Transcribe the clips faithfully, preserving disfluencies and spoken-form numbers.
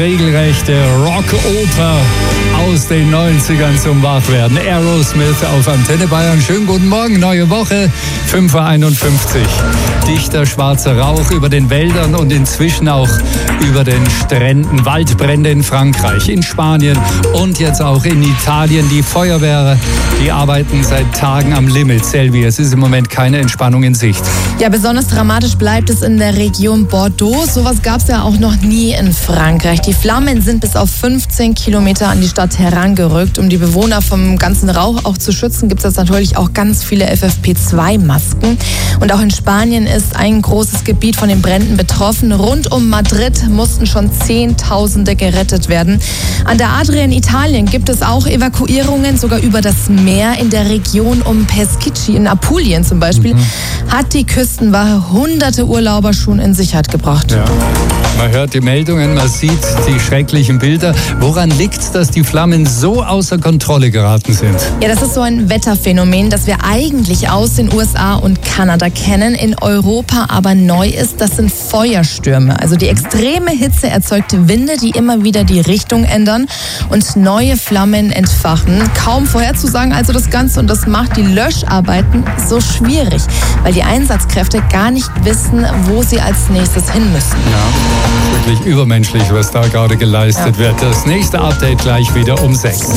regelrechte Rockoper aus den neunzigern zum Wachwerden. Aerosmith auf Antenne Bayern. Schönen guten Morgen, neue Woche, fünf Uhr einundfünfzig. Dichter schwarzer Rauch über den Wäldern und inzwischen auch über den Stränden. Waldbrände in Frankreich, in Spanien und jetzt auch in Italien. Die Feuerwehr, die arbeiten seit Tagen am Limit. Selvi, es ist im Moment keine Entspannung in Sicht. Ja, besonders dramatisch bleibt es in der Region Bordeaux. Sowas gab es ja auch noch nie in Frankreich. Die Flammen sind bis auf fünfzehn Kilometer an die Stadt herangerückt. Um die Bewohner vom ganzen Rauch auch zu schützen, gibt es natürlich auch ganz viele F F P zwei Masken. Und auch in Spanien ist ein großes Gebiet von den Bränden betroffen. Rund um Madrid mussten schon Zehntausende gerettet werden. An der Adria in Italien gibt es auch Evakuierungen, sogar über das Meer. In der Region um Peschici, in Apulien zum Beispiel, mhm. hat die Küstenwache hunderte Urlauber schon in Sicherheit gebracht. Ja. Man hört die Meldungen, man sieht die schrecklichen Bilder. Woran liegt es, dass die Flammen so außer Kontrolle geraten sind? Ja, das ist so ein Wetterphänomen, das wir eigentlich aus den U S A und Kanada kennen, in Europa aber neu ist. Das sind Feuerstürme. Also die extreme Hitze erzeugt Winde, die immer wieder die Richtung ändern und neue Flammen entfachen. Kaum vorherzusagen also das Ganze, und das macht die Löscharbeiten so schwierig, weil die Einsatzkräfte gar nicht wissen, wo sie als nächstes hin müssen. Ja. Wirklich übermenschlich, was da gerade geleistet ja. wird. Das nächste Update gleich wieder um sechs.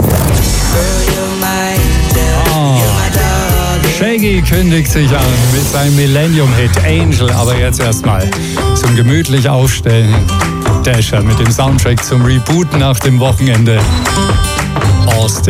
Oh. Shaggy kündigt sich an mit seinem Millennium-Hit Angel. Aber jetzt erstmal zum gemütlich Aufstellen. Dasher mit dem Soundtrack zum Rebooten nach dem Wochenende. Austin.